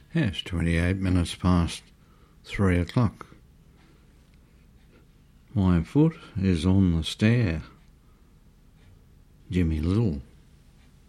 Yes, 28 minutes past 3 o'clock. My foot is on the stair. Jimmy Little.